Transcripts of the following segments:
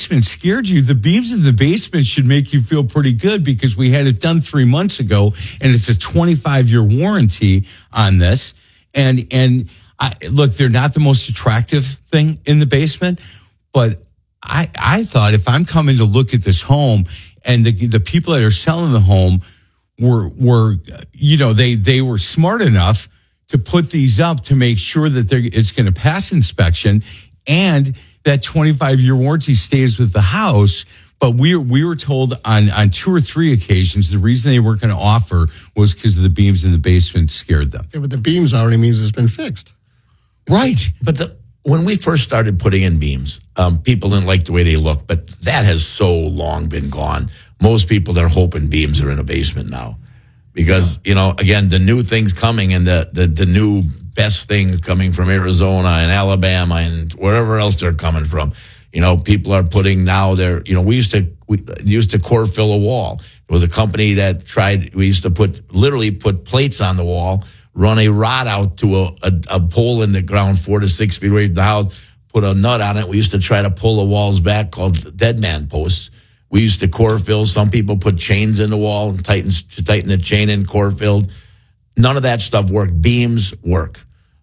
basement scared you, the beams in the basement should make you feel pretty good because we had it done 3 months ago, and it's a 25-year warranty on this. And look, they're not the most attractive thing in the basement, but I thought if I'm coming to look at this home and the people that are selling the home were they were smart enough to put these up to make sure that it's going to pass inspection and that 25-year warranty stays with the house. But we were told on 2 or 3 occasions the reason they weren't going to offer was because the beams in the basement scared them. Yeah, but the beams already means it's been fixed. Right. But when we first started putting in beams, people didn't like the way they look, but that has so long been gone. Most people that are hoping beams are in a basement now because, again, the new things coming and the new best things coming from Arizona and Alabama and wherever else they're coming from. People are putting now we used to core fill a wall. It was a company that we used to put plates on the wall, run a rod out to a pole in the ground 4 to 6 feet away from the house, put a nut on it. We used to try to pull the walls back called dead man posts. We used to core fill. Some people put chains in the wall and tighten the chain in core filled. None of that stuff worked. Beams work.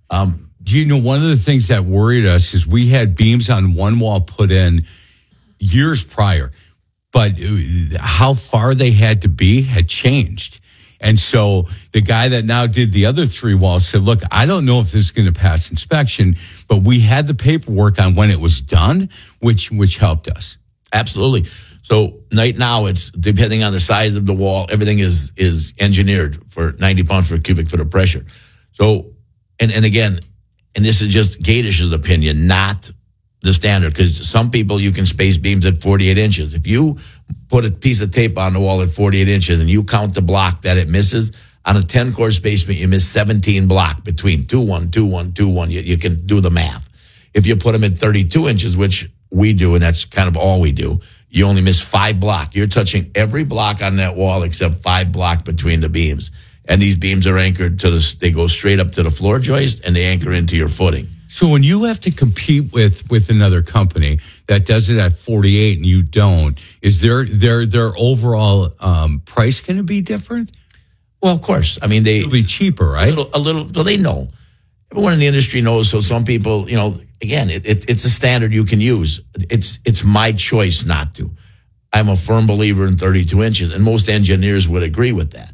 One of the things that worried us is we had beams on one wall put in years prior, but how far they had to be had changed. And so the guy that now did the other 3 walls said, look, I don't know if this is going to pass inspection, but we had the paperwork on when it was done, which helped us. Absolutely. So right now, it's depending on the size of the wall, everything is engineered for 90 pounds per cubic foot of pressure. So, and again, and this is just Gadish's opinion, not the standard, because some people you can space beams at 48 inches. If you put a piece of tape on the wall at 48 inches and you count the block that it misses, on a 10-core basement, you miss 17 block between 2-1, 2-1, 2-1. You can do the math. If you put them at 32 inches, which we do, and that's kind of all we do, you only miss 5 block. You're touching every block on that wall except 5 block between the beams. And these beams are anchored they go straight up to the floor joist and they anchor into your footing. So when you have to compete with another company that does it at 48 and you don't, is their overall price going to be different? Well, of course. I mean, it'll be cheaper, right? A little. Well, they know. Everyone in the industry knows. So some people, again, it's a standard you can use. It's my choice not to. I'm a firm believer in 32 inches, and most engineers would agree with that.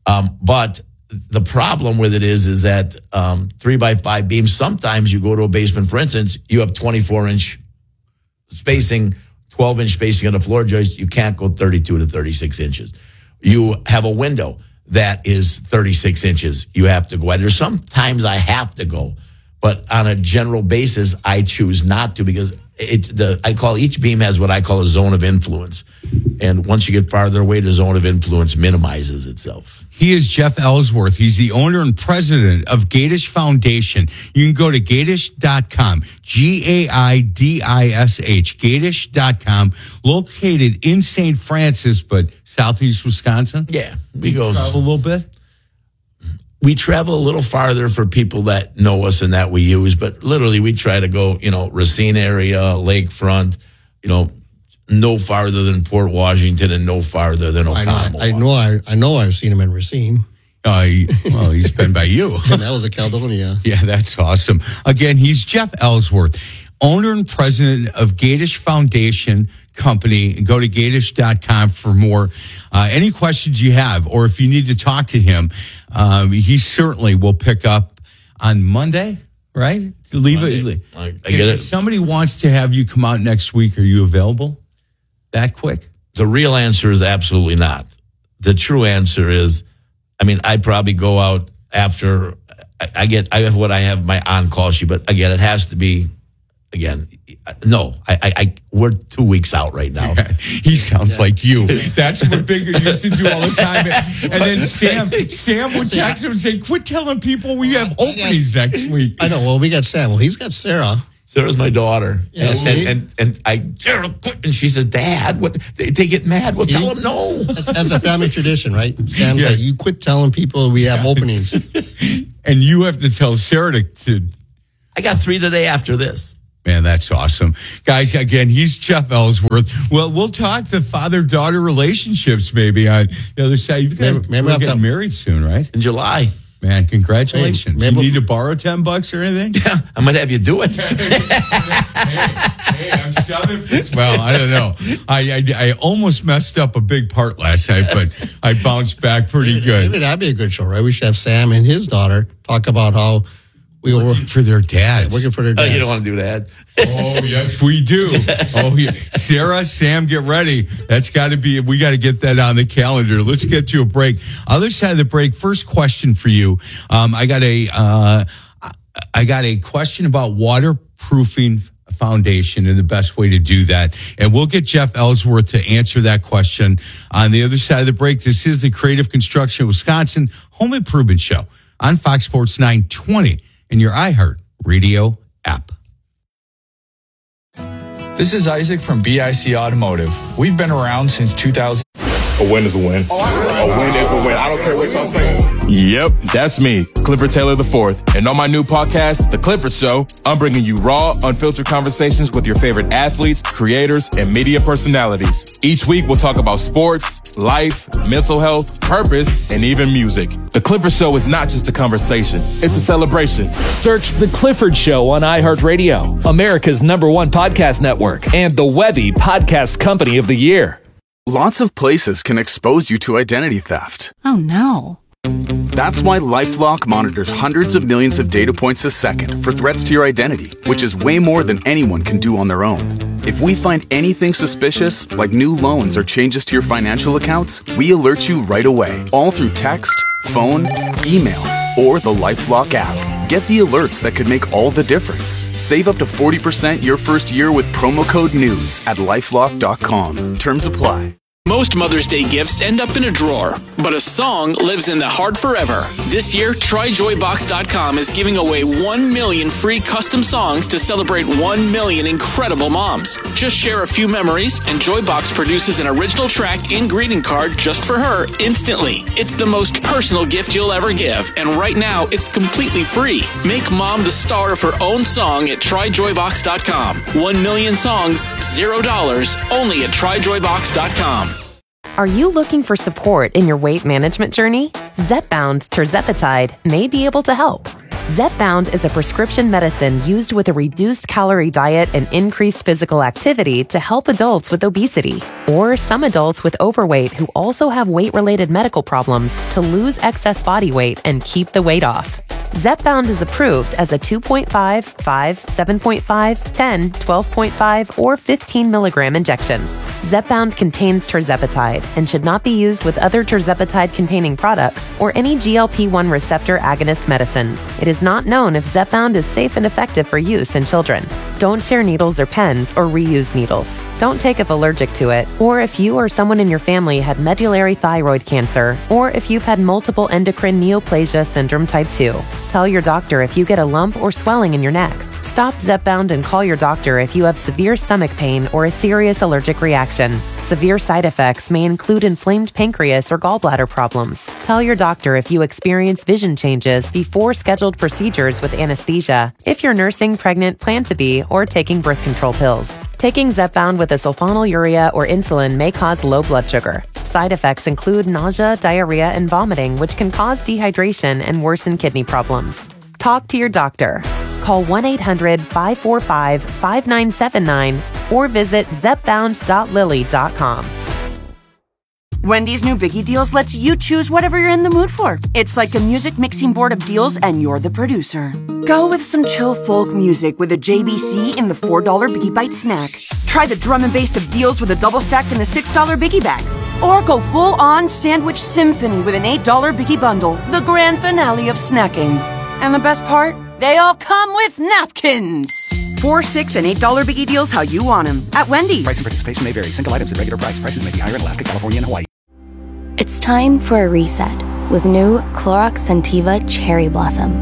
But the problem with it is that 3x5 beams, sometimes you go to a basement, for instance, you have 24-inch spacing, 12-inch spacing on the floor joist. You can't go 32 to 36 inches. You have a window that is 36 inches. You have to go. There's sometimes I have to go, but on a general basis, I choose not to because each beam has what I call a zone of influence. And once you get farther away, the zone of influence minimizes itself. He is Jeff Ellsworth. He's the owner and president of Gadish Foundation. You can go to Gadish.com, Gaidish, Gadish.com, located in St. Francis, but southeast Wisconsin. Yeah, we go travel a little bit. We travel a little farther for people that know us and that we use, but literally we try to go, Racine area, lakefront, no farther than Port Washington and no farther than Oconomowoc. I know I've seen him in Racine. He's been by you. And that was a Caledonia. Yeah, that's awesome. Again, he's Jeff Ellsworth, owner and president of Gadish Foundation Company. Go to Gadish.com for more. Any questions you have, or if you need to talk to him, he certainly will pick up on Monday, right? I get it. If somebody wants to have you come out next week, are you available that quick? The real answer is absolutely not. The true answer is, I'd probably go out after I have what I have my on-call sheet, but again, it has to be. Again, no, we're 2 weeks out right now. He sounds like you. That's what Bigger used to do all the time. And then Sam would text him and say, quit telling people we have openings next week. I know. Well, we got Sam. Well, he's got Sarah. Sarah's my daughter. Yeah, Sarah, and she said, Dad, what? They get mad. Well, tell them no. That's a family tradition, right? Sam's like, you quit telling people we have openings. And you have to tell Sarah to I got 3 today after this. Man, that's awesome. Guys, again, he's Jeff Ellsworth. Well, we'll talk the father-daughter relationships maybe on the other side. You've got, Maybe we're I'll getting have- married soon, right? In July. Man, congratulations. Maybe- you need to borrow $10 or anything? Yeah, I might have you do it. Hey, I'm Southern. Well, I don't know. I almost messed up a big part last night, but I bounced back pretty good. Maybe that'd be a good show, right? We should have Sam and his daughter talk about how we were For their dads. working for their Oh, dads. you don't want to do that. Oh, yes, we do. Oh, yeah. Sarah, Sam, get ready. That's got to be, we got to get that on the calendar. Let's get to a break. Other side of the break, first question for you. I got a question about waterproofing foundation and the best way to do that. And we'll get Jeff Ellsworth to answer that question on the other side of the break. This is the Creative Construction Wisconsin Home Improvement Show on Fox Sports 920 and your iHeart Radio app. This is Isaac from BIC Automotive. We've been around since 2000. A win is a win. A win is a win. I don't care what y'all say. Yep, that's me, Clifford Taylor IV. And on my new podcast, The Clifford Show, I'm bringing you raw, unfiltered conversations with your favorite athletes, creators, and media personalities. Each week, we'll talk about sports, life, mental health, purpose, and even music. The Clifford Show is not just a conversation, it's a celebration. Search The Clifford Show on iHeartRadio, America's #1 podcast network, and the Webby Podcast Company of the Year. Lots of places can expose you to identity theft. Oh no. That's why LifeLock monitors hundreds of millions of data points a second for threats to your identity, which is way more than anyone can do on their own. If we find anything suspicious, like new loans or changes to your financial accounts, we alert you right away, all through text, phone, email, or the LifeLock app. Get the alerts that could make all the difference. Save up to 40% your first year with promo code NEWS at LifeLock.com. Terms apply. Most Mother's Day gifts end up in a drawer, but a song lives in the heart forever. This year, TryJoyBox.com is giving away 1 million free custom songs to celebrate 1 million incredible moms. Just share a few memories, and Joybox produces an original track and greeting card just for her instantly. It's the most personal gift you'll ever give, and right now, it's completely free. Make mom the star of her own song at TryJoyBox.com. 1 million songs, $0, only at TryJoyBox.com. Are you looking for support in your weight management journey? Zepbound tirzepatide may be able to help. Zepbound is a prescription medicine used with a reduced calorie diet and increased physical activity to help adults with obesity or some adults with overweight who also have weight-related medical problems to lose excess body weight and keep the weight off. Zepbound is approved as a 2.5, 5, 7.5, 10, 12.5, or 15 milligram injection. Zepbound contains tirzepatide and should not be used with other tirzepatide-containing products or any GLP-1 receptor agonist medicines. It is not known if Zepbound is safe and effective for use in children. Don't share needles or pens or reuse needles. Don't take if allergic to it, or if you or someone in your family had medullary thyroid cancer, or if you've had multiple endocrine neoplasia syndrome type 2. Tell your doctor if you get a lump or swelling in your neck. Stop Zepbound and call your doctor if you have severe stomach pain or a serious allergic reaction. Severe side effects may include inflamed pancreas or gallbladder problems. Tell your doctor if you experience vision changes before scheduled procedures with anesthesia, if you're nursing, pregnant, plan to be, or taking birth control pills. Taking Zepbound with a sulfonylurea or insulin may cause low blood sugar. Side effects include nausea, diarrhea, and vomiting, which can cause dehydration and worsen kidney problems. Talk to your doctor. Call 1-800-545-5979 or visit zepbound.lily.com. Wendy's new Biggie Deals lets you choose whatever you're in the mood for. It's like a music mixing board of deals, and you're the producer. Go with some chill folk music with a JBC in the $4 Biggie Bite snack. Try the drum and bass of deals with a double stack in the $6 Biggie Bag. Or go full-on sandwich symphony with an $8 Biggie Bundle, the grand finale of snacking. And the best part? They all come with napkins. $4, $6, and $8 Biggie Deals how you want them at Wendy's. Price and participation may vary. Single items at regular price. Prices may be higher in Alaska, California, and Hawaii. It's time for a reset with new Clorox Scentiva Cherry Blossom.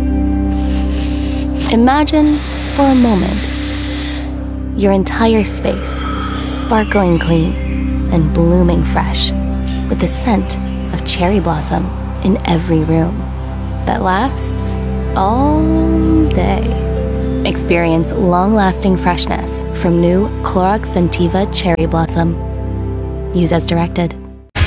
Imagine, for a moment, your entire space sparkling clean and blooming fresh with the scent of cherry blossom in every room that lasts all day. Experience long-lasting freshness from new Clorox Scentiva Cherry Blossom. Use as directed.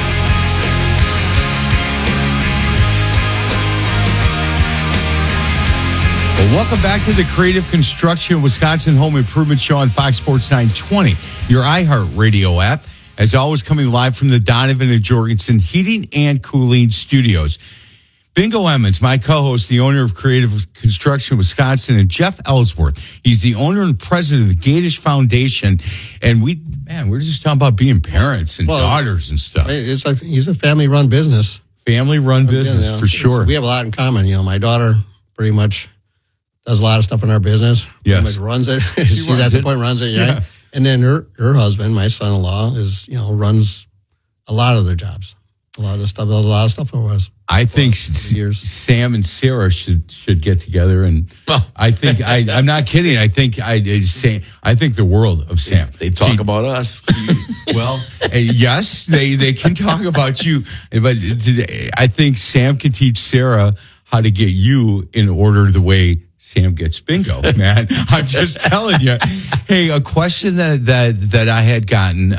Well, welcome back to the Creative Construction Wisconsin Home Improvement Show on Fox Sports 920, your iHeartRadio app. As always, coming live from the Donovan and Jorgensen Heating and Cooling Studios. Bingo Emmons, my co-host, the owner of Creative Construction Wisconsin, and Jeff Ellsworth. He's the owner and president of the Gadish Foundation. And we're just talking about being parents and daughters and stuff. He's a family-run business. Family-run business, for sure. We have a lot in common. My daughter pretty much does a lot of stuff in our business. Yes. Pretty much runs it. She's at the point runs it, yeah. And then her husband, my son-in-law, runs a lot of their jobs. A lot of stuff for us. I think Sam and Sarah should get together, and I think I'm not kidding. I think the world of Sam. They talk about us. Well, yes, they can talk about you, but I think Sam can teach Sarah how to get you in order the way Sam gets bingo, man. I'm just telling you. Hey, a question that I had gotten.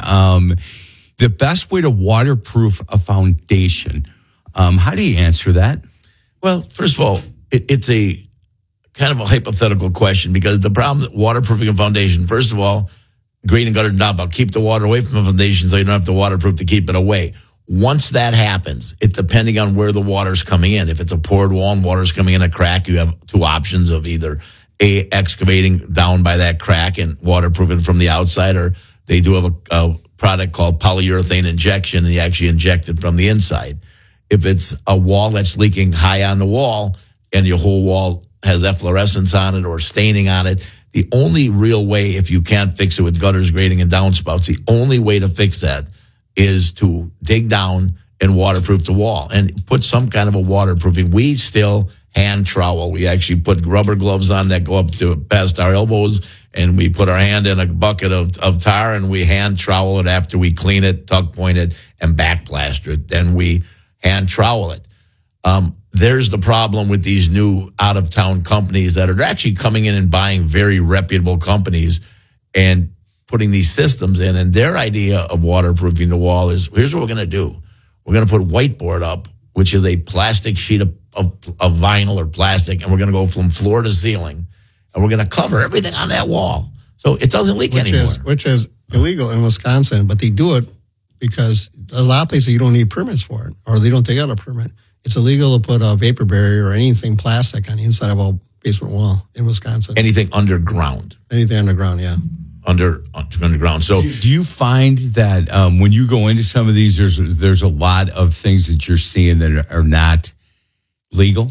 The best way to waterproof a foundation. How do you answer that? Well, first of all, it's a kind of a hypothetical question because the problem with waterproofing a foundation, first of all, green and gutter and I'll keep the water away from the foundation so you don't have to waterproof to keep it away. Once that happens, it depending on where the water's coming in. If it's a poured wall and water's coming in a crack, you have two options of either excavating down by that crack and waterproofing from the outside, or they do have a product called polyurethane injection, and you actually inject it from the inside. If it's a wall that's leaking high on the wall and your whole wall has efflorescence on it or staining on it, the only real way, if you can't fix it with gutters, grading, and downspouts, the only way to fix that is to dig down and waterproof the wall and put some kind of a waterproofing. We still hand trowel. We actually put rubber gloves on that go up to past our elbows, and we put our hand in a bucket of tar, and we hand trowel it after we clean it, tuck point it, and back plaster it. Then we hand trowel it. There's the problem with these new out-of-town companies that are actually coming in and buying very reputable companies and putting these systems in. And their idea of waterproofing the wall is, here's what we're going to do. We're going to put whiteboard up, which is a plastic sheet of vinyl or plastic, and we're going to go from floor to ceiling, and we're going to cover everything on that wall so it doesn't leak anymore. Which is illegal in Wisconsin, but they do it because there's a lot of places you don't need permits for it, or they don't take out a permit. It's illegal to put a vapor barrier or anything plastic on the inside of a basement wall in Wisconsin. Anything underground. Anything underground, yeah. Underground. So, do you find that when you go into some of these, there's a lot of things that you're seeing that are not legal?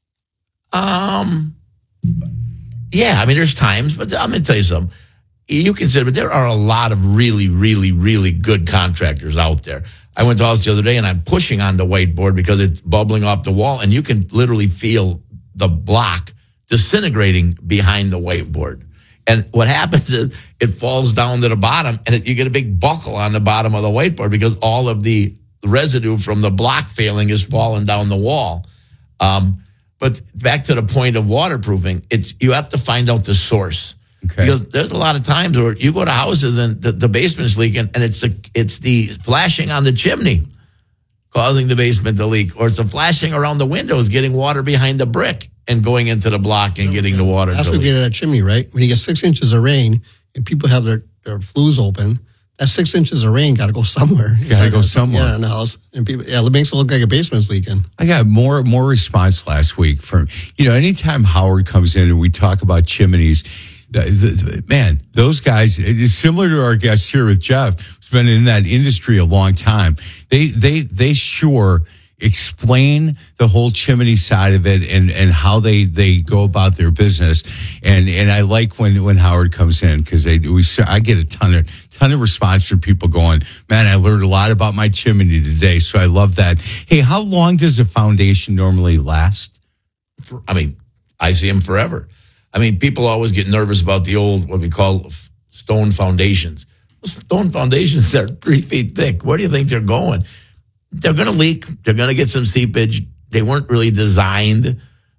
Yeah, I mean, there's times, but I'm going to tell you something. You consider, but there are a lot of really, really, really good contractors out there. I went to house the other day, and I'm pushing on the whiteboard because it's bubbling off the wall, and you can literally feel the block disintegrating behind the whiteboard. And what happens is it falls down to the bottom, and you get a big buckle on the bottom of the whiteboard because all of the residue from the block failing is falling down the wall. But back to the point of waterproofing, you have to find out the source. Okay. Because there's a lot of times where you go to houses and the basement's leaking, and it's the flashing on the chimney causing the basement to leak, or it's the flashing around the windows getting water behind the brick and going into the block and getting the water. That's what you get at a chimney, right? When you get 6 inches of rain and people have their flues open, that 6 inches of rain got to go somewhere. Got to go somewhere. Yeah, in the house. And people, it makes it look like a basement's leaking. I got more response last week from, anytime Howard comes in and we talk about chimneys, man, those guys, it's similar to our guest here with Jeff, who's been in that industry a long time. They sure explain the whole chimney side of it and how they go about their business. And I like when Howard comes in because I get a ton of response from people going, man, I learned a lot about my chimney today. So I love that. Hey, how long does a foundation normally last? I see them forever. People always get nervous about the old, what we call stone foundations. Stone foundations are 3 feet thick. Where do you think they're going? They're going to leak. They're going to get some seepage. They weren't really designed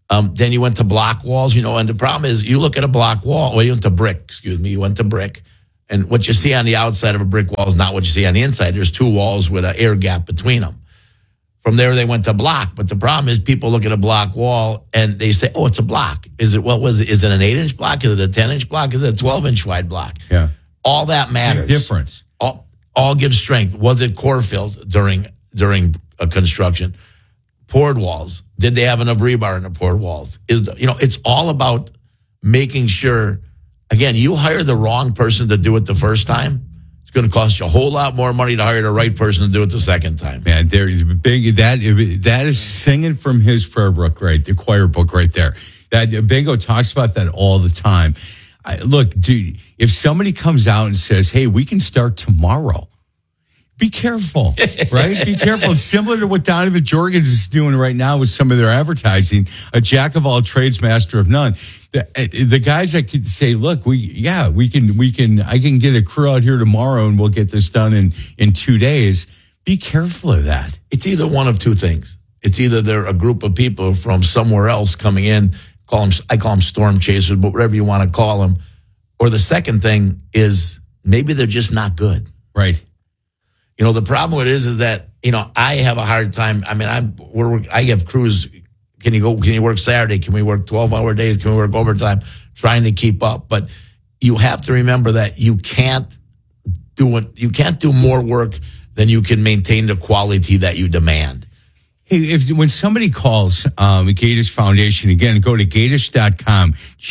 Then you went to block walls, and the problem is you look at a block wall, you went to brick, you went to brick. And what you see on the outside of a brick wall is not what you see on the inside. There's two walls with an air gap between them. From there, they went to block. But the problem is people look at a block wall and they say, oh, it's a block. Is it an 8-inch block? Is it a 10-inch block? Is it a 12-inch wide block? Yeah. All that matters. Big difference. All gives strength. Was it core filled during a construction? Poured walls. Did they have enough rebar in the poured walls? It's all about making sure. Again, you hire the wrong person to do it the first time, it's going to cost you a whole lot more money to hire the right person to do it the second time. Man, there is big. That is singing from his prayer book, right? The choir book, right there. That Bingo talks about that all the time. Look, dude, if somebody comes out and says, "Hey, we can start tomorrow," be careful, right? Be careful. It's similar to what Donovan Jorgens is doing right now with some of their advertising. A jack of all trades, master of none. The guys that could say, "Look, we can. I can get a crew out here tomorrow, and we'll get this done in 2 days." Be careful of that. It's either one of two things. It's either they're a group of people from somewhere else coming in. I call them storm chasers, but whatever you want to call them. Or the second thing is maybe they're just not good. Right. The problem with it is that, I have a hard time. I mean, I have crews. Can you work Saturday? Can we work 12-hour days? Can we work overtime? Trying to keep up. But you have to remember that you can't do more work than you can maintain the quality that you demand. Hey, when somebody calls Gadish Foundation, again, go to Gadish.com,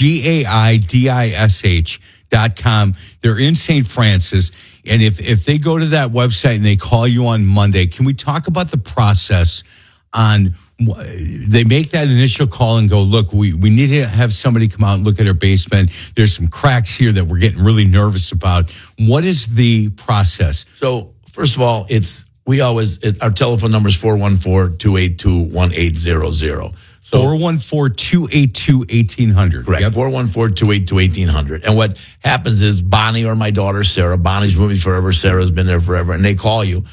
GAIDISH.com. They're in St. Francis. And if they go to that website and they call you on Monday, can we talk about the process on, they make that initial call and go, look, we need to have somebody come out and look at our basement. There's some cracks here that we're getting really nervous about. What is the process? So, first of all, our telephone number is 414-282-1800. So 414-282-1800. Correct. Yep. 414-282-1800. And what happens is Bonnie or my daughter, Sarah, Bonnie's with me forever, Sarah's been there forever, and they call you.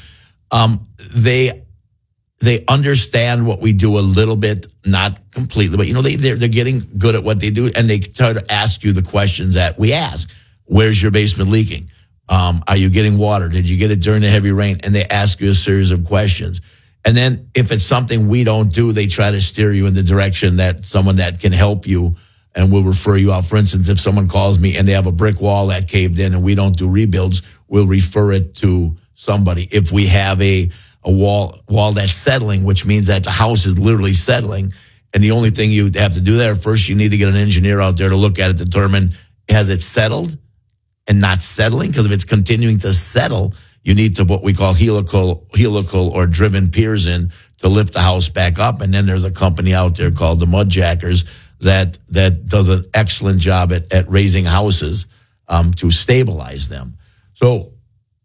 They understand what we do a little bit, not completely, but they're getting good at what they do, and they try to ask you the questions that we ask. Where's your basement leaking? Are you getting water? Did you get it during the heavy rain? And they ask you a series of questions. And then if it's something we don't do, they try to steer you in the direction that someone that can help you and will refer you out. For instance, if someone calls me and they have a brick wall that caved in and we don't do rebuilds, we'll refer it to somebody. If we have a wall that's settling, which means that the house is literally settling, and the only thing you have to do there, first you need to get an engineer out there to look at it, determine has it settled and not settling, because if it's continuing to settle, you need to what we call helical or driven piers in to lift the house back up. And then there's a company out there called the Mud Jackers that does an excellent job at raising houses to stabilize them. So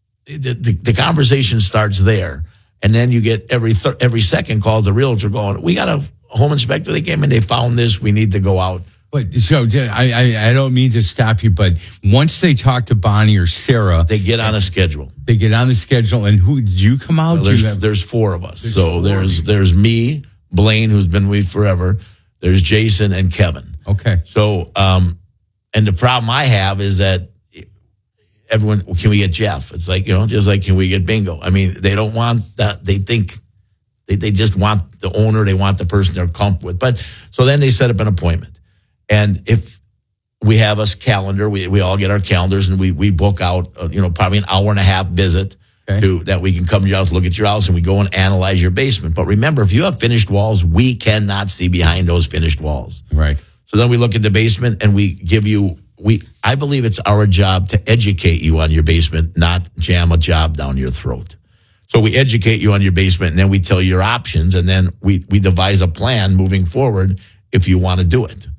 the conversation starts there. And then you get every second call the realtor going, we got a home inspector. They came in, they found this. We need to go out. But so I don't mean to stop you, but once they talk to Bonnie or Sarah, they get on a schedule. And who did you come out? Well, there's four of us. There's me, Blaine, who's been with forever. There's Jason and Kevin. Okay. So and the problem I have is that everyone, can we get Jeff? It's like, just like, can we get Bingo? I mean, they don't want that. They think they just want the owner. They want the person they're comfortable with. But so then they set up an appointment. And if we have a calendar, we all get our calendars and we book out, probably an hour and a half visit that we can come to your house, look at your house, and we go and analyze your basement. But remember, if you have finished walls, we cannot see behind those finished walls. Right. So then we look at the basement and we give you, I believe it's our job to educate you on your basement, not jam a job down your throat. So we educate you on your basement and then we tell you your options, and then we devise a plan moving forward if you want to do it.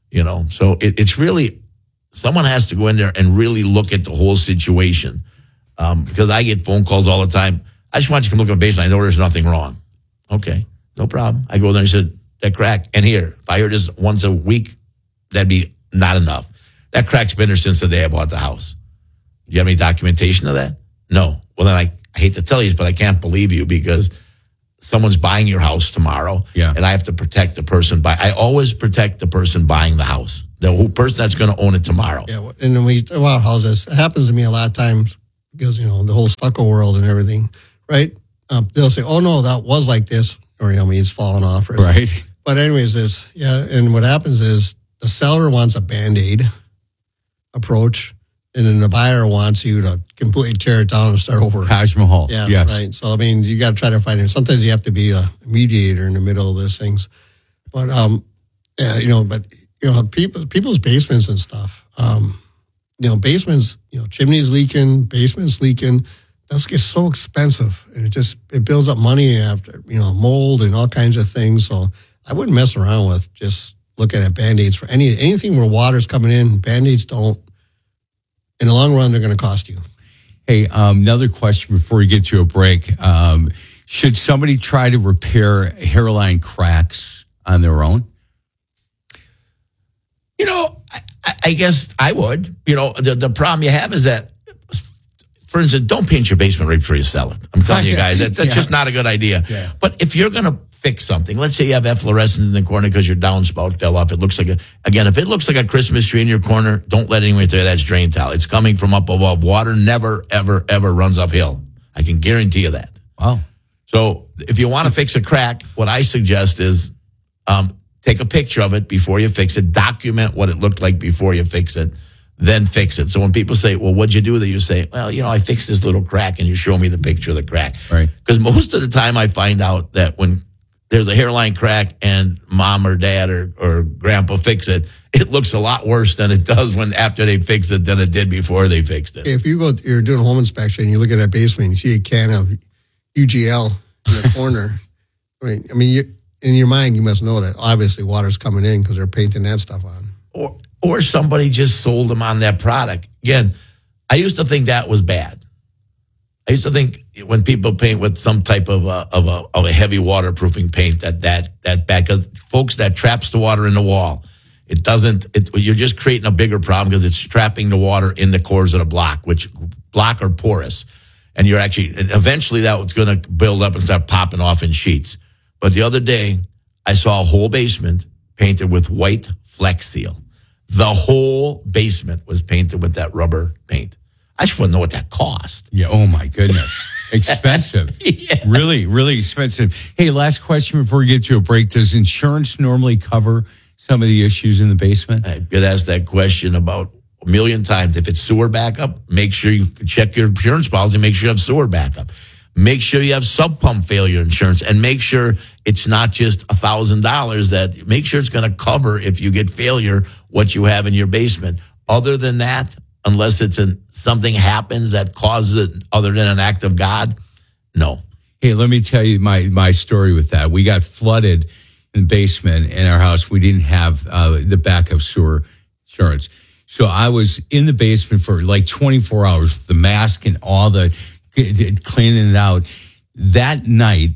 So it's really, someone has to go in there and really look at the whole situation. Because I get phone calls all the time. I just want you to come look at my basement. I know there's nothing wrong. Okay, no problem. I go there and said, that crack, and here, if I hear this once a week, that'd be not enough. That crack's been there since the day I bought the house. Do you have any documentation of that? No. Well, then I hate to tell you this, but I can't believe you, because someone's buying your house tomorrow, and I have to protect the person I always protect the person buying the house, the whole person that's going to own it tomorrow. Yeah, and then we talk about houses. It happens to me a lot of times because, you know, the whole stucco world and everything, right? They'll say, oh, no, that was like this, or, you know, it's falling off. Or right. Something. But anyways, and what happens is the seller wants a Band-Aid approach, and then the buyer wants you to completely tear it down and start over. Taj Mahal. Yeah, yes. right. So, I mean, you got to try to find it. Sometimes you have to be a mediator in the middle of these things. But, people's basements and stuff, basements, chimneys leaking, basements leaking, those get so expensive. And it builds up money after, mold and all kinds of things. So I wouldn't mess around with just looking at Band-Aids for anything where water's coming in. Band-Aids don't. In the long run, they're going to cost you. Hey, another question before we get to a break. Should somebody try to repair hairline cracks on their own? I guess I would. The problem you have is that, for instance, don't paint your basement right before you sell it. I'm telling you guys, that's just not a good idea. Yeah. But if you're going to fix something, let's say you have efflorescence in the corner because your downspout fell off. It looks like if it looks like a Christmas tree in your corner, don't let anyone tell you that's drain tile. It's coming from up above. Water never, ever, ever runs uphill. I can guarantee you that. Wow. So if you want to fix a crack, what I suggest is take a picture of it before you fix it. Document what it looked like before you fix it. Then fix it. So when people say, well, what'd you do that? You say, well, I fixed this little crack, and you show me the picture of the crack. Right. Because most of the time I find out that when there's a hairline crack and mom or dad or grandpa fix it, it looks a lot worse than it does when after they fix it than it did before they fixed it. If you're doing a home inspection and you look at that basement and you see a can of UGL in the corner, in your mind, you must know that obviously water's coming in because they're painting that stuff on. Or somebody just sold them on that product. Again, I used to think that was bad. I used to think when people paint with some type of a heavy waterproofing paint that bad, because folks, that traps the water in the wall. It doesn't. You're just creating a bigger problem because it's trapping the water in the cores of the block, which block are porous, and you're actually eventually that's going to build up and start popping off in sheets. But the other day, I saw a whole basement painted with white Flex Seal. The whole basement was painted with that rubber paint. I just want to know what that cost. Yeah. Oh my goodness. Expensive. Yeah. Really, really expensive. Hey, last question before we get to a break. Does insurance normally cover some of the issues in the basement? I get asked that question about a million times. If it's sewer backup, make sure you check your insurance policy, make sure you have sewer backup. Make sure you have sub pump failure insurance, and make sure it's not just $1,000 make sure it's going to cover if you get failure, what you have in your basement. Other than that, unless something happens that causes it other than an act of God, no. Hey, let me tell you my story with that. We got flooded in the basement in our house. We didn't have the backup sewer insurance. So I was in the basement for like 24 hours, the mask and all the cleaning it out. That night,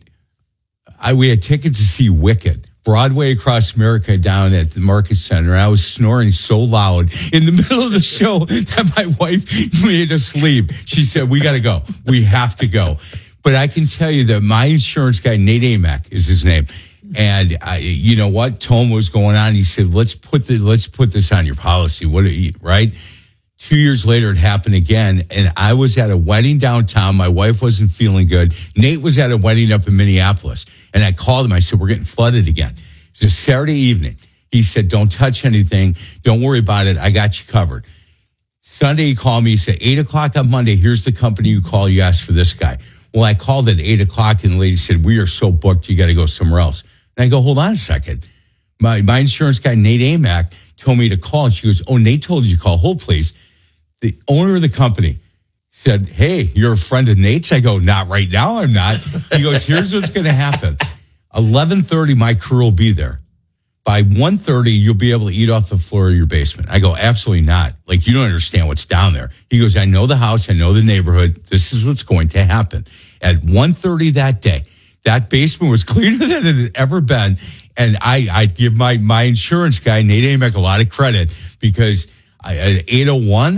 we had tickets to see Wicked, Broadway across America down at the Market Center. I was snoring so loud in the middle of the show that my wife made us leave. She said, we got to go. We have to go. But I can tell you that my insurance guy, Nate Amack is his name. And you know what? Told him what was going on. He said, let's put this on your policy. Right? 2 years later, it happened again, and I was at a wedding downtown. My wife wasn't feeling good. Nate was at a wedding up in Minneapolis, and I called him. I said, we're getting flooded again. It was a Saturday evening. He said, don't touch anything. Don't worry about it. I got you covered. Sunday, he called me. He said, 8 o'clock on Monday, here's the company you call. You ask for this guy. Well, I called at 8 o'clock, and the lady said, we are so booked, you got to go somewhere else. And I go, hold on a second. My insurance guy, Nate Amack, told me to call, and she goes, oh, Nate told you to call. Hold, please. The owner of the company said, hey, you're a friend of Nate's? I go, not right now, I'm not. He goes, here's what's going to happen. 11:30, my crew will be there. By 1:30, you'll be able to eat off the floor of your basement. I go, absolutely not. Like, you don't understand what's down there. He goes, I know the house. I know the neighborhood. This is what's going to happen. At 1:30 that day, that basement was cleaner than it had ever been. And I give my insurance guy, Nate Amack, a lot of credit because at 8:01,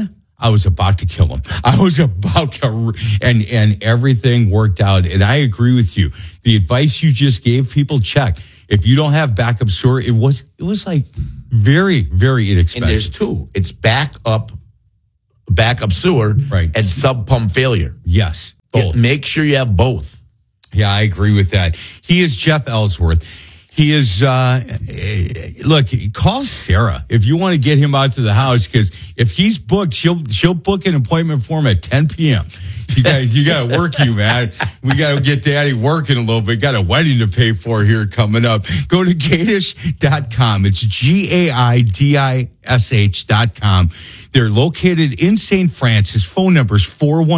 I was about to kill him. I was about to, and everything worked out. And I agree with you. The advice you just gave people, check. If you don't have backup sewer, it was like very, very inexpensive. And there's two. It's backup sewer, right, and sub pump failure. Yes, both. Make sure you have both. Yeah, I agree with that. He is Jeff Ellsworth. He is, look, call Sarah if you want to get him out to the house, because if he's booked, she'll book an appointment for him at 10 p.m. You got to work you, man. We got to get Daddy working a little bit. Got a wedding to pay for here coming up. Go to Gaidish.com. It's GAIDISH.com. They're located in St. Francis. Phone number is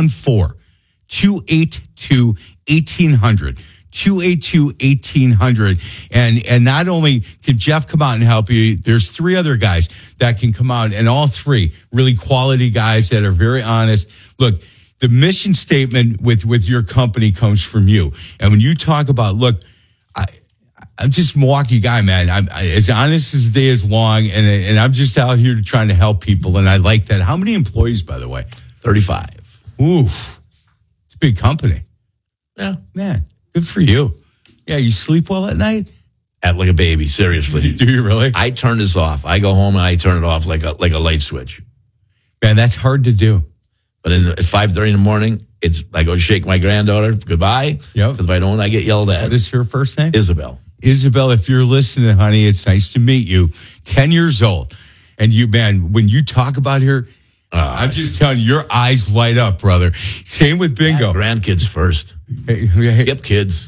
414-282-1800. 282-1800. And not only can Jeff come out and help you, there's three other guys that can come out, and all three really quality guys that are very honest. Look, the mission statement with your company comes from you. And when you talk about, look, I'm just a Milwaukee guy, man. I'm as honest as the day is long, and I'm just out here trying to help people, and I like that. How many employees, by the way? 35. Oof. It's a big company. Yeah. Man. Good for you. Yeah, you sleep well at night? Act like a baby, seriously. Do you really? I turn this off. I go home and I turn it off like a light switch. Man, that's hard to do. But at 5:30 in the morning, I go shake my granddaughter goodbye. Yep. Because if I don't, I get yelled at. What is her first name? Isabel. Isabel, if you're listening, honey, it's nice to meet you. 10 years old. And you, man, when you talk about her, I'm just telling you, your eyes light up, brother. Same with Bingo. Grandkids first. Hey. Skip kids.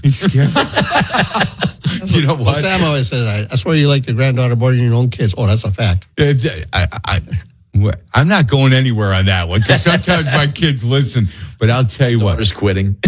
You know what? Sam always says that. That's why you like your granddaughter more than your own kids. Oh, that's a fact. I'm not going anywhere on that one, because sometimes my kids listen. But I'll tell you what. Daughter's quitting.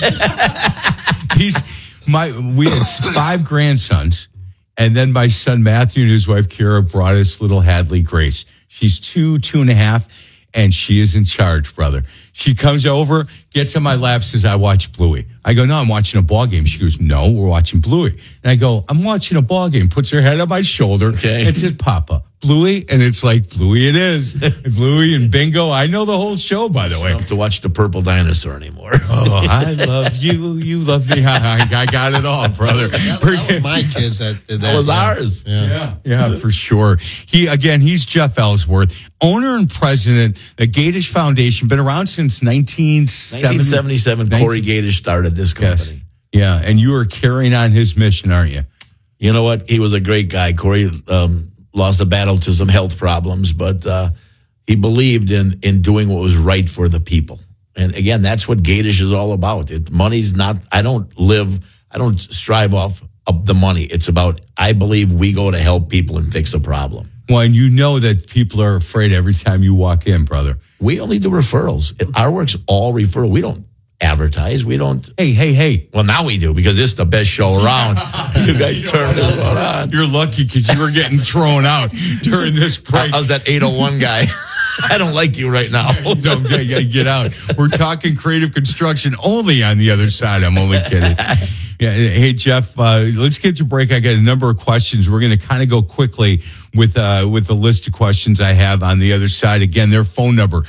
We had 5 grandsons, and then my son Matthew and his wife Kara brought us little Hadley Grace. She's 2.5, and she is in charge, brother. She comes over, gets on my lap, says, I watch Bluey. I go, no, I'm watching a ball game. She goes, no, we're watching Bluey. And I go, I'm watching a ball game. Puts her head on my shoulder. Okay. And said, Papa, Bluey? And it's like, Bluey it is. Bluey and Bingo. I know the whole show, by the way. I don't have to watch the Purple Dinosaur anymore. Oh, I love you. You love me. I got it all, brother. That was my kids that did that. That was ours. Yeah, for sure. He's Jeff Ellsworth, owner and president of Gaidish Foundation, been around since 1977. Corey Gaidish started this company. Yes. Yeah, and you are carrying on his mission, aren't you? You know what? He was a great guy. Corey lost a battle to some health problems, but he believed in doing what was right for the people. And again, that's what Gaidish is all about. Money's not, I don't strive off of the money. It's about, I believe we go to help people and fix a problem. Well, and you know that people are afraid every time you walk in, brother. We only do referrals. Our work's all referral. We don't advertise. We don't. Hey. Well, now we do, because this is the best show around. You got to turn this one on. You're lucky, because you were getting thrown out during this break. How's that 801 guy? I don't like you right now. No, get out. We're talking creative construction only on the other side. I'm only kidding. Yeah. Hey, Jeff, let's get to break. I got a number of questions. We're going to kind of go quickly with the list of questions I have on the other side. Again, their phone number,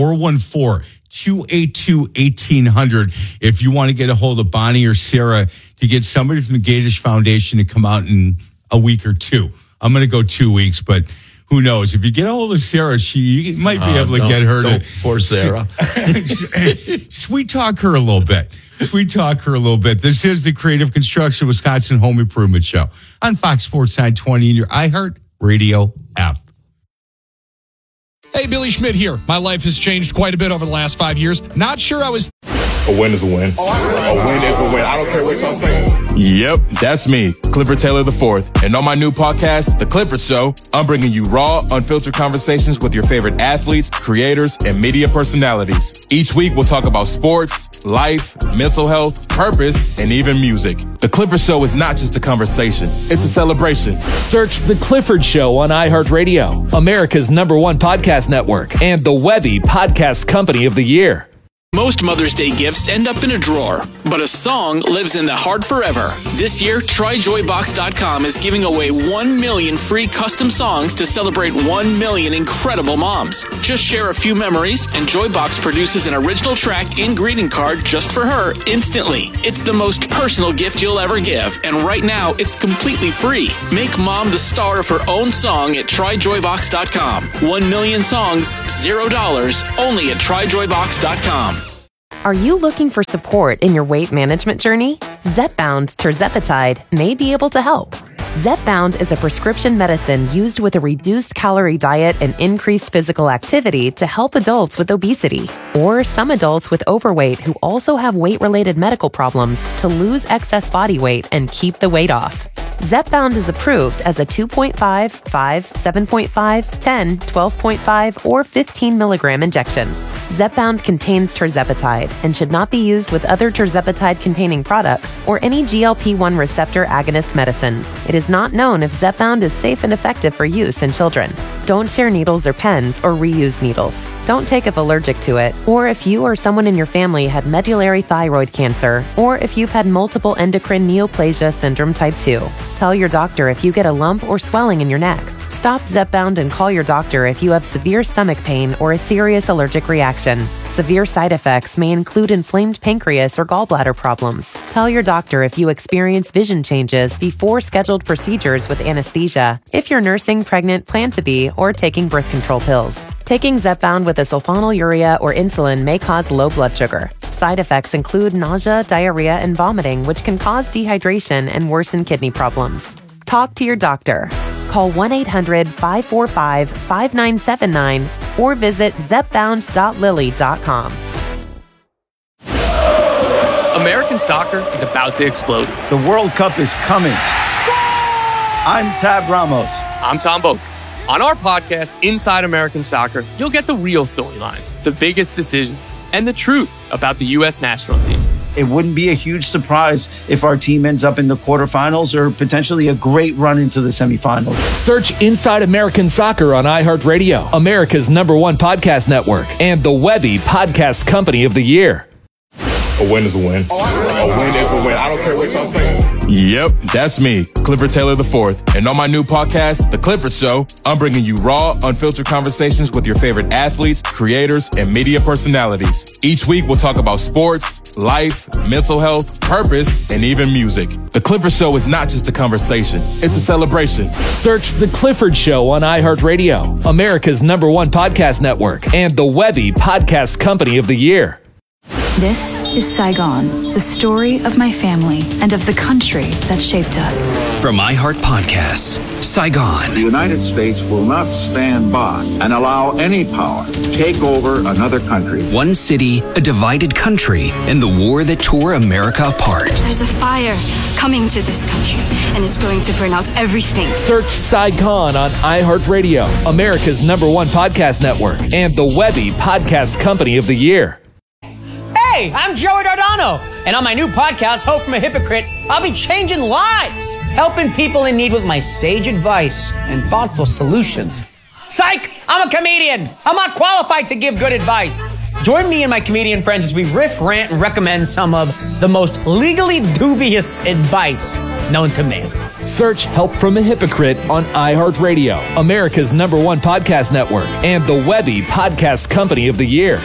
414-282-1800. If you want to get a hold of Bonnie or Sarah to get somebody from the Gaidish Foundation to come out in a week or two. I'm going to go 2 weeks, but who knows? If you get a hold of Sarah, you might be able to get her to. Poor Sarah. Sweet talk her a little bit. This is the Creative Construction Wisconsin Home Improvement Show on Fox Sports 920 and your iHeart Radio app. Hey, Billy Schmidt here. My life has changed quite a bit over the last 5 years. Not sure I was... A win is a win. A win is a win. I don't care what y'all say. Yep, that's me, Clifford Taylor IV. And on my new podcast, The Clifford Show, I'm bringing you raw, unfiltered conversations with your favorite athletes, creators, and media personalities. Each week, we'll talk about sports, life, mental health, purpose, and even music. The Clifford Show is not just a conversation. It's a celebration. Search The Clifford Show on iHeartRadio, America's #1 podcast network, and the Webby Podcast Company of the Year. Most Mother's Day gifts end up in a drawer, but a song lives in the heart forever. This year, TryJoyBox.com is giving away 1 million free custom songs to celebrate 1 million incredible moms. Just share a few memories, and Joybox produces an original track and greeting card just for her instantly. It's the most personal gift you'll ever give, and right now, it's completely free. Make mom the star of her own song at TryJoyBox.com. 1 million songs, $0, only at TryJoyBox.com. Are you looking for support in your weight management journey? Zepbound Tirzepatide may be able to help. Zepbound is a prescription medicine used with a reduced calorie diet and increased physical activity to help adults with obesity or some adults with overweight who also have weight-related medical problems to lose excess body weight and keep the weight off. Zepbound is approved as a 2.5, 5, 7.5, 10, 12.5, or 15 milligram injection. Zepbound contains tirzepatide and should not be used with other tirzepatide-containing products or any GLP-1 receptor agonist medicines. It is not known if Zepbound is safe and effective for use in children. Don't share needles or pens or reuse needles. Don't take if allergic to it, or if you or someone in your family had medullary thyroid cancer, or if you've had multiple endocrine neoplasia syndrome type 2. Tell your doctor if you get a lump or swelling in your neck. Stop Zepbound and call your doctor if you have severe stomach pain or a serious allergic reaction. Severe side effects may include inflamed pancreas or gallbladder problems. Tell your doctor if you experience vision changes before scheduled procedures with anesthesia, if you're nursing, pregnant, plan to be, or taking birth control pills. Taking Zepbound with a sulfonylurea or insulin may cause low blood sugar. Side effects include nausea, diarrhea, and vomiting, which can cause dehydration and worsen kidney problems. Talk to your doctor. Call 1-800-545-5979 or visit zepbound.lily.com. American soccer is about to explode. The World Cup is coming. I'm Tab Ramos. I'm Tom Boak. On our podcast, Inside American Soccer, you'll get the real storylines, the biggest decisions, and the truth about the U.S. national team. It wouldn't be a huge surprise if our team ends up in the quarterfinals or potentially a great run into the semifinals. Search Inside American Soccer on iHeartRadio, America's #1 podcast network, and the Webby Podcast Company of the Year. A win is a win. A win is a win. I don't care what y'all say. Yep, that's me, Clifford Taylor IV. And on my new podcast, The Clifford Show, I'm bringing you raw, unfiltered conversations with your favorite athletes, creators, and media personalities. Each week, we'll talk about sports, life, mental health, purpose, and even music. The Clifford Show is not just a conversation. It's a celebration. Search The Clifford Show on iHeartRadio, America's #1 podcast network, and the Webby Podcast Company of the Year. This is Saigon, the story of my family and of the country that shaped us. From iHeart Podcasts, Saigon. The United States will not stand by and allow any power to take over another country. One city, a divided country, and the war that tore America apart. There's a fire coming to this country, and it's going to burn out everything. Search Saigon on iHeartRadio, America's #1 podcast network, and the Webby Podcast Company of the Year. Hey, I'm Joey Dardano, and on my new podcast, Hope from a Hypocrite, I'll be changing lives, helping people in need with my sage advice and thoughtful solutions. Psych! I'm a comedian. I'm not qualified to give good advice. Join me and my comedian friends as we riff, rant, and recommend some of the most legally dubious advice known to man. Search Help from a Hypocrite on iHeartRadio, America's #1 podcast network, and the Webby Podcast Company of the Year.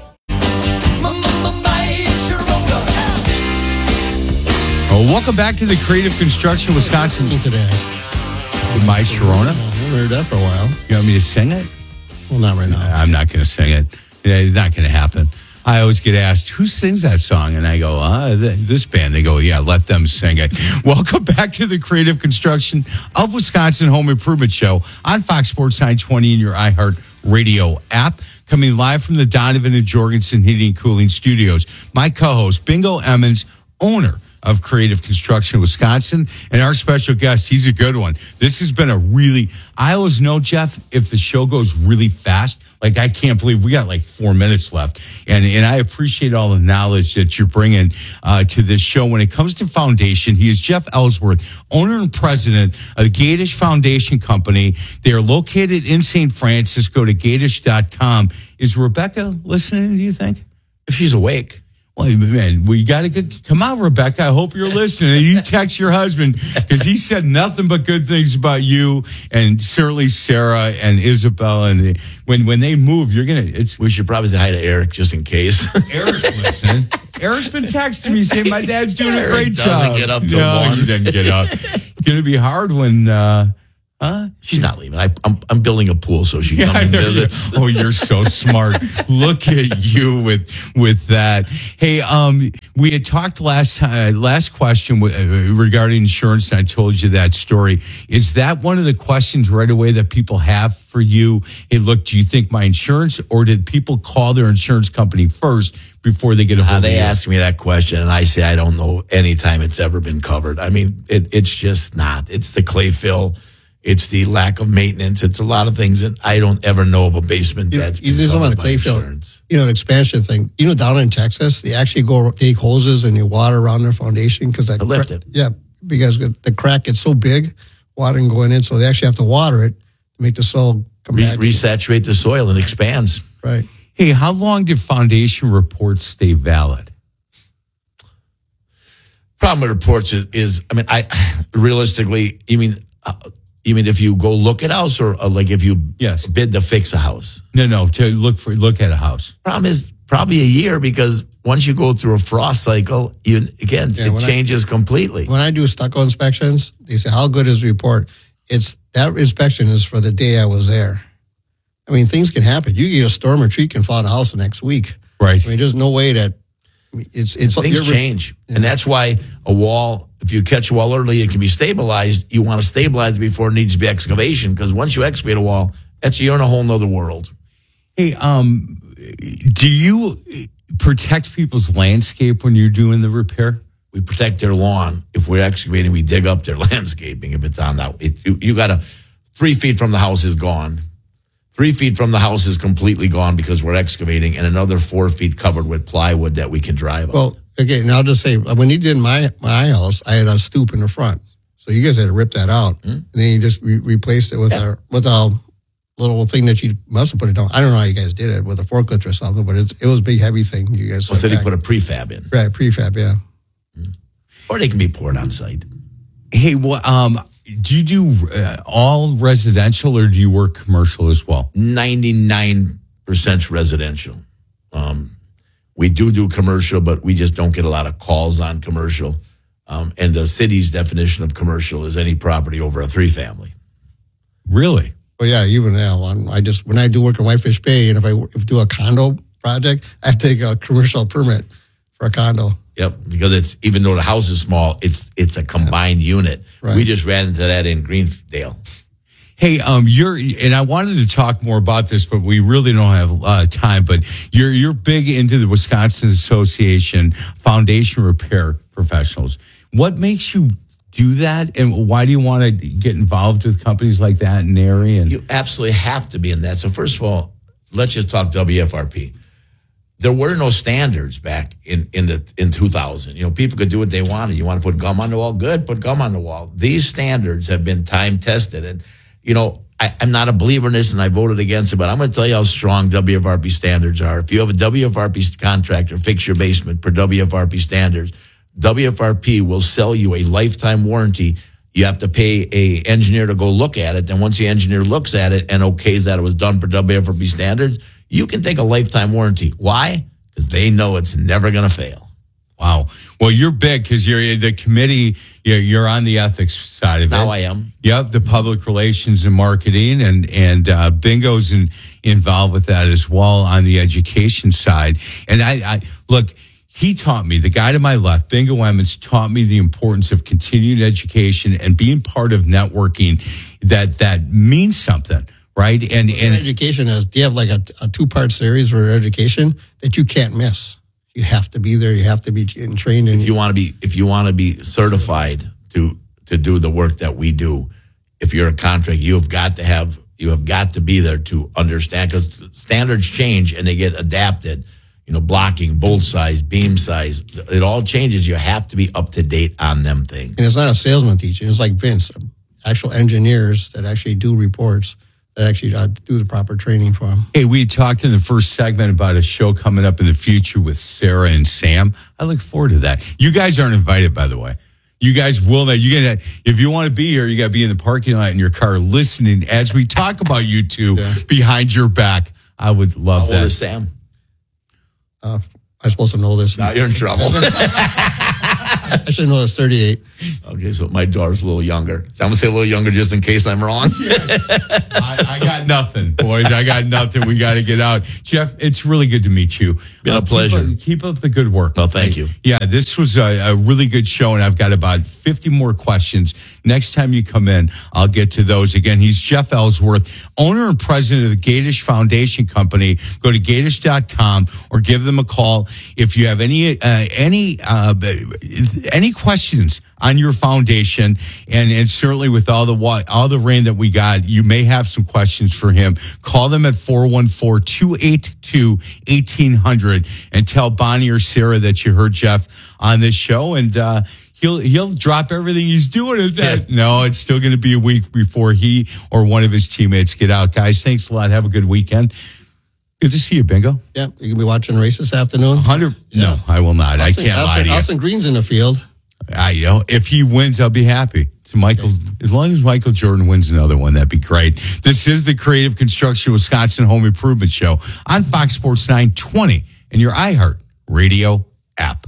Welcome back to the Creative Construction Wisconsin today. My Sharona. I haven't heard that for a while. You want me to sing it? Well, not right now. I'm not going to sing it. It's not going to happen. I always get asked, who sings that song? And I go, this band. They go, yeah, let them sing it. Welcome back to the Creative Construction of Wisconsin Home Improvement Show on Fox Sports 920 in your iHeart Radio app. Coming live from the Donovan and Jorgensen Heating and Cooling Studios. My co-host, Bingo Emmons, owner of Creative Construction Wisconsin, and our special guest, he's a good one. This has been I always know, Jeff, if the show goes really fast, like I can't believe we got like 4 minutes left, and I appreciate all the knowledge that you're bringing to this show. When it comes to foundation, he is Jeff Ellsworth, owner and president of the Gadish Foundation Company. They are located in St. Francis. Go to gadish.com. Is Rebecca listening, do you think? If she's awake. Well, man, we got to come out, Rebecca. I hope you're listening. You text your husband because he said nothing but good things about you, and certainly Sarah and Isabel. And when they move, you're gonna. We should probably say hi to Eric just in case. Eric's listening. Eric's been texting me saying my dad's doing a great job. Doesn't get up till 1. He doesn't get up. Gonna be hard when. She's not leaving. I'm building a pool so she comes and visits. Oh, you're so smart. Look at you with that. Hey, we had talked last question regarding insurance, and I told you that story. Is that one of the questions right away that people have for you? Hey, look, do you think my insurance, or did people call their insurance company first before they get a hold of you? They ask me that question, and I say I don't know any time it's ever been covered. I mean, it's just not. It's the clay fill. It's the lack of maintenance. It's a lot of things that I don't ever know of a basement that's been covered by insurance. An expansion thing. Down in Texas, they actually go take hoses and they water around their foundation because that lift it. Yeah, because the crack gets so big, water going in, so they actually have to water it to make the soil come back. Resaturate the soil and it expands. Right. Hey, how long do foundation reports stay valid? Problem with reports is realistically, you mean if you go look at a house, or like if you bid to fix a house? No, to look at a house. Problem is probably a year, because once you go through a frost cycle, it changes completely. When I do stucco inspections, they say, how good is the report? That inspection is for the day I was there. I mean, things can happen. You get a storm, a tree can fall in the house the next week. Right. I mean, there's no way that things change. Yeah. And that's why a wall, if you catch a wall early, it can be stabilized. You want to stabilize it before it needs to be excavation, because once you excavate a wall, you're in a whole nother world. Hey, do you protect people's landscape when you're doing the repair? We protect their lawn. If we're excavating, we dig up their landscaping. If it's on that, you got 3 feet from the house is gone. 3 feet from the house is completely gone because we're excavating, and another 4 feet covered with plywood that we can drive up. Well, okay, and I'll just say, when you did my house, I had a stoop in the front. So you guys had to rip that out. Mm-hmm. And then you just replaced it with a little thing that you must have put it down. I don't know how you guys did it, with a forklift or something, but it was a big, heavy thing. You guys so they put a prefab in. Right, prefab, yeah. Mm-hmm. Or they can be poured on site. Hey, do you do all residential, or do you work commercial as well? 99% residential. We do commercial, but we just don't get a lot of calls on commercial. And the city's definition of commercial is any property over a 3-family. Really? Well, yeah, even now, when I do work in Whitefish Bay, and if I do a condo project, I have to take a commercial permit for a condo. Yep, because even though the house is small, it's a combined unit. Right. We just ran into that in Greendale. Hey, and I wanted to talk more about this, but we really don't have time. But you're big into the Wisconsin Association Foundation Repair Professionals. What makes you do that, and why do you want to get involved with companies like that in the area? You absolutely have to be in that. So first of all, let's just talk WFRP. There were no standards back in 2000. People could do what they wanted. You want to put gum on the wall? Good, put gum on the wall. These standards have been time tested. And, I'm not a believer in this, and I voted against it, but I'm going to tell you how strong WFRP standards are. If you have a WFRP contractor fix your basement per WFRP standards, WFRP will sell you a lifetime warranty. You have to pay an engineer to go look at it. Then once the engineer looks at it and okays that it was done per WFRP standards, you can take a lifetime warranty. Why? Because they know it's never going to fail. Wow. Well, you're big because you're the committee. You're on the ethics side of it. Now I am. Yep, the public relations and marketing, and Bingo's involved with that as well on the education side. And I look. He taught me, the guy to my left, Bingo Emmons, taught me the importance of continuing education and being part of networking. That means something. Right. And education do you have like a 2-part series for education that you can't miss? You have to be there. You have to be trained. If you want to be certified to do the work that we do, if you're a contractor, you have got to be there to understand, because standards change and they get adapted. Blocking, bolt size, beam size, it all changes. You have to be up to date on them things. And it's not a salesman teaching. It's like Vince, actual engineers that actually do reports that actually do the proper training for them. Hey, we talked in the first segment about a show coming up in the future with Sarah and Sam. I look forward to that. You guys aren't invited, by the way. You guys will know. If you want to be here, you got to be in the parking lot in your car listening as we talk about you two behind your back. I would love that. How old is Sam? I'm supposed to know this. Now you're in trouble. I should know it's 38. Okay, so my daughter's a little younger. So I'm going to say a little younger just in case I'm wrong. I got nothing, boys. I got nothing. We got to get out. Jeff, it's really good to meet you. Been a pleasure. Keep up the good work. Well, thank you. Yeah, this was a really good show, and I've got about 50 more questions. Next time you come in, I'll get to those. Again, he's Jeff Ellsworth, owner and president of the Gatish Foundation Company. Go to Gatish.com or give them a call if you have any questions on your foundation, and certainly with all the rain that we got, you may have some questions for him. Call them at 414-282-1800 and tell Bonnie or Sarah that you heard Jeff on this show, and he'll drop everything he's doing at that. No, it's still going to be a week before he or one of his teammates get out. Guys, thanks a lot. Have a good weekend. Good to see you, Bingo. Yeah, you can be watching race this afternoon. 100? Yeah. No, I will not. I can't lie to you. Austin Green's in the field. If he wins, I'll be happy. So as long as Michael Jordan wins another one, that'd be great. This is the Creative Construction Wisconsin Home Improvement Show on Fox Sports 920 and your iHeart Radio app.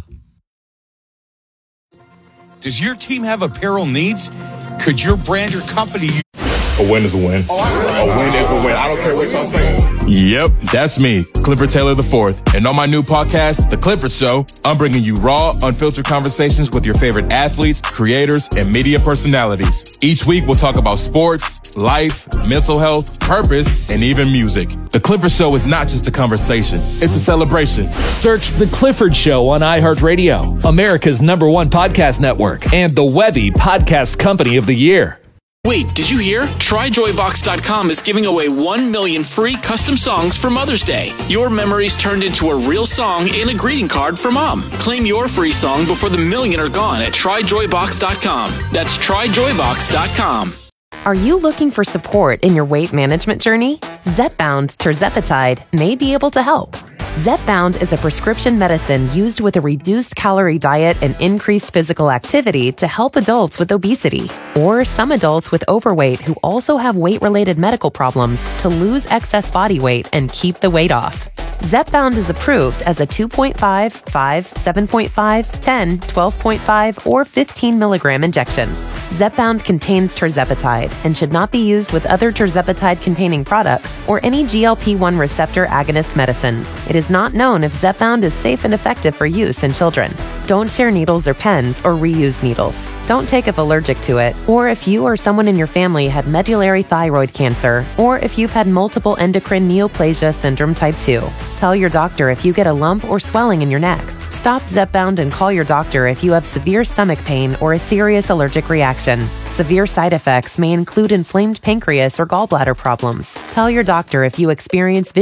Does your team have apparel needs? Could your brand or company... A win is a win. A win is a win. I don't care what y'all say. Yep, that's me, Clifford Taylor IV. And on my new podcast, The Clifford Show, I'm bringing you raw, unfiltered conversations with your favorite athletes, creators, and media personalities. Each week, we'll talk about sports, life, mental health, purpose, and even music. The Clifford Show is not just a conversation. It's a celebration. Search The Clifford Show on iHeartRadio, America's #1 podcast network, and the Webby Podcast Company of the Year. Wait, did you hear? TryJoyBox.com is giving away 1 million free custom songs for Mother's Day. Your memories turned into a real song and a greeting card for Mom. Claim your free song before the million are gone at TryJoyBox.com. That's TryJoyBox.com. Are you looking for support in your weight management journey? Zepbound Tirzepatide may be able to help. Zepbound is a prescription medicine used with a reduced calorie diet and increased physical activity to help adults with obesity or some adults with overweight who also have weight-related medical problems to lose excess body weight and keep the weight off. Zepbound is approved as a 2.5, 5, 7.5, 10, 12.5, or 15 milligram injection. Zepbound contains tirzepatide and should not be used with other tirzepatide-containing products or any GLP-1 receptor agonist medicines. It is not known if Zepbound is safe and effective for use in children. Don't share needles or pens or reuse needles. Don't take if allergic to it, or if you or someone in your family had medullary thyroid cancer, or if you've had multiple endocrine neoplasia syndrome type 2. Tell your doctor if you get a lump or swelling in your neck. Stop Zepbound and call your doctor if you have severe stomach pain or a serious allergic reaction. Severe side effects may include inflamed pancreas or gallbladder problems. Tell your doctor if you experience